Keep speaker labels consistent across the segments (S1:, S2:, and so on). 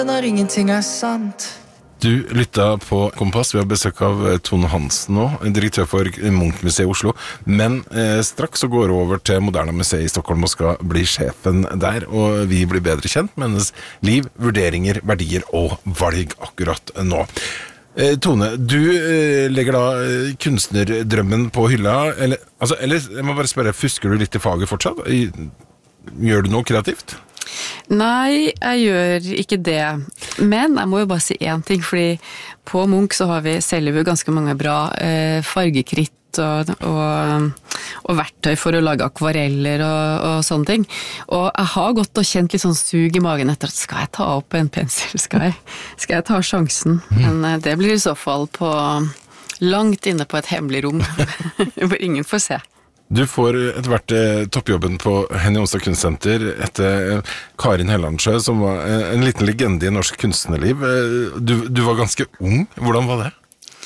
S1: Når ingenting sant.
S2: Du lyttet på Kompass. Vi har besøk av Tone Hansen nå, direktør for Munch-museet i Oslo. Men straks så går det over til Moderna museet i Stockholm og skal bli sjefen der. Og vi blir bedre kjent med hennes liv, vurderinger, verdier og valg akkurat nå. Tone, du legger da kunstnerdrømmen på hylla. Eller jeg må bare spørre, fusker du litt i faget fortsatt? Gjør du noe kreativt?
S3: Nei, jeg gjør ikke det. Men jeg må jo bare si en ting, fordi på Munch så har selger vi ganske mange bra fargekritt og verktøy for å lage akvareller og sånne ting. Og jeg har gått og kjent litt sånn sug i magen etter at skal jeg ta opp en pensel? Skal jeg ta sjansen? Men det blir i så fall langt inne på et hemmelig rom, hvor ingen får se.
S2: Du får etter hvert toppjobben på Henny Onsdag Kunstsenter etter Karin Hellandsjø, som var en liten legende i norsk kunstnerliv. Du var ganske ung. Hvordan var det?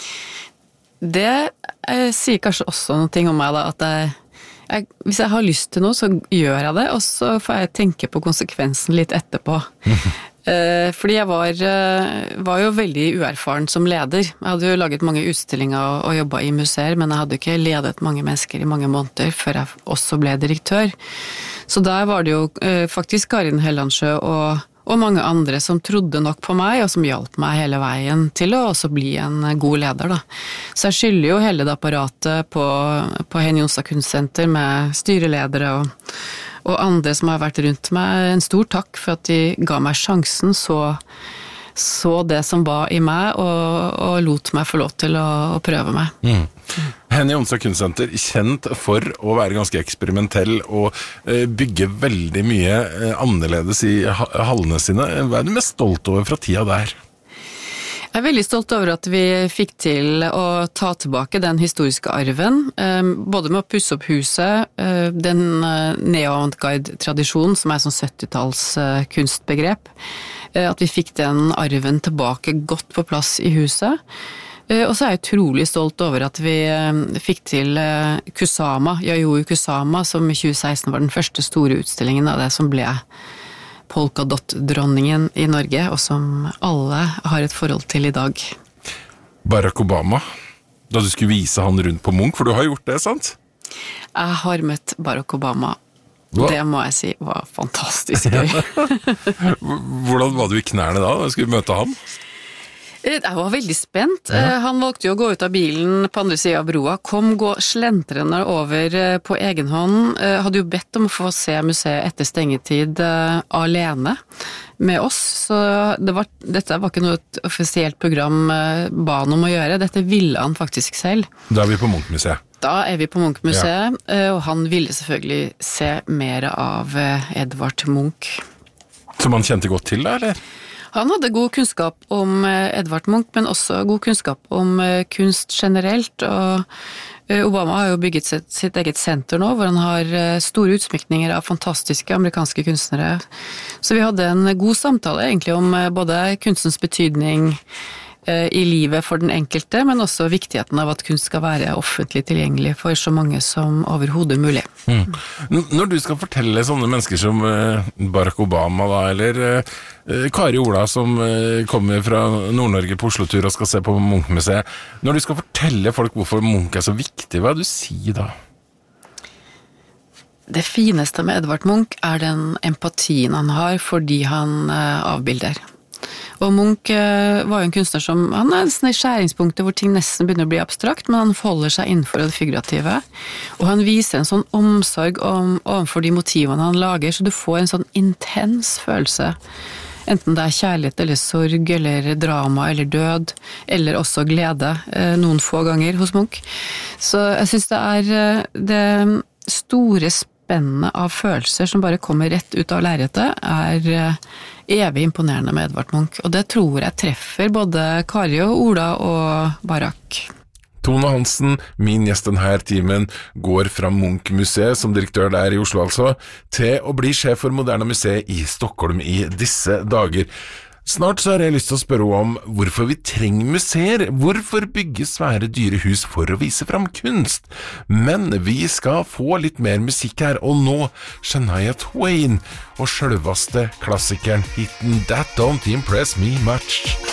S3: Det sier kanskje også noe om meg, da, at hvis jeg har lyst til noe, så gjør jeg det, og så får jeg tenke på konsekvensen litt etterpå. Fordi jeg var jo veldig uerfaren som leder. Jeg hadde jo laget mange utstillinger og jobbet i museer, men jeg hadde ikke ledet mange mennesker i mange måneder før jeg også ble direktør. Så der var det jo faktisk Karin Hellandsjø og mange andre som trodde nok på meg, og som hjalp meg hele veien til å også bli en god leder, da. Så jeg skylder jo hele det apparatet på Henny Onsdag Kunstsenter med styreledere og andre som har vært rundt meg, en stor takk for at de ga meg sjansen, så det som var i meg, og lot meg få lov til å prøve meg.
S2: Henny Onsdag Kunstsenter, kjent for å være ganske eksperimentell og bygge veldig mye annerledes i hallene sine. Hva er du mest stolt over fra tida der?
S3: Jeg er veldig stolt over at vi fikk til å ta tilbake den historiske arven, både med å pusse opp huset, den neo-avantgarde-tradisjonen, som er sånn 70-talls kunstbegrep, at vi fikk den arven tilbake godt på plass i huset. Og så er jeg utrolig stolt over at vi fikk til Kusama, Yayoi Kusama, som i 2016 var den første store utstillingen av det som ble Polkadot-dronningen i Norge, og som alle har et forhold til i dag.
S2: Barack Obama, da du skulle vise han rundt på Munch, for du har gjort det, sant?
S3: Jeg har møtt Barack Obama.
S2: Hva?
S3: Det må jeg si var fantastisk gøy.
S2: Hvordan var du i knærne da du skulle møte ham?
S3: Jeg var veldig spent. Han valgte jo å gå ut av bilen på andre siden av broa, gå slentrende over på egen hånd, hadde jo bedt om å få se museet etter stengetid alene med oss, så dette var ikke noe et offisielt program ba han om å gjøre, dette ville han faktisk selv.
S2: Da er vi på Munch-museet.
S3: Da er vi på Munch-museet, og han ville selvfølgelig se mer av Edvard Munch.
S2: Som han kjente godt til da, eller?
S3: Han hadde god kunnskap om Edvard Munch, men også god kunnskap om kunst generelt, og Obama har jo bygget sitt eget senter nå, hvor han har store utsmykninger av fantastiske amerikanske kunstnere. Så vi hadde en god samtale egentlig om både kunstens betydning i livet for den enkelte, men også viktigheten av at kunst skal være offentlig tilgjengelig for så mange som overhodet mulig.
S2: Når du skal fortelle sånne mennesker som Barack Obama da, eller Kari Ola som kommer fra Nord-Norge på Oslo-tur og skal se på Munch-museet, når du skal fortelle folk hvorfor Munch er så viktig, hva er det du sier da?
S3: Det fineste med Edvard Munch er den empatien han har fordi han avbilder. Og Munch var jo en kunstner som, han er nesten i skjæringspunktet hvor ting nesten begynner å bli abstrakt, men han holder seg innenfor det figurative, og han viser en sånn omsorg overfor de motivene han lager, så du får en sånn intens følelse, enten det er kjærlighet eller sorg, eller drama eller død, eller også glede, noen få ganger hos Munch. Så jeg synes det er det store spennet av følelser som bare kommer rett ut av lerretet, er evig imponerende med Edvard Munch, og det tror jeg treffer både Kari og Ola og Barack.
S2: Tone Hansen, min gjest denne timen, går fra Munch-museet som direktør der i Oslo altså, til å bli sjef for Moderna museet i Stockholm i disse dager. Snart så har jeg lyst til å spørre om hvorfor vi trenger museer, hvorfor bygge svære dyre hus for å vise fram kunst. Men vi skal få litt mer musikk her, og nå Shania Twain og selveste klassikeren hitten That Don't Impress Me Much.